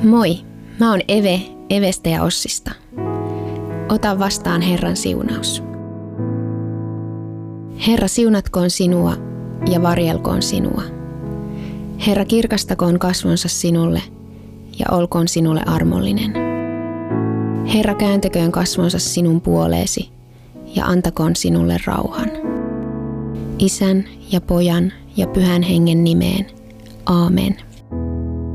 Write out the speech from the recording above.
Moi, mä oon Eve Evestä ja Ossista. Ota vastaan Herran siunaus. Herra siunatkoon sinua ja varjelkoon sinua. Herra kirkastakoon kasvonsa sinulle ja olkoon sinulle armollinen. Herra kääntäköön kasvonsa sinun puoleesi ja antakoon sinulle rauhan. Isän ja Pojan ja Pyhän Hengen nimeen. Aamen.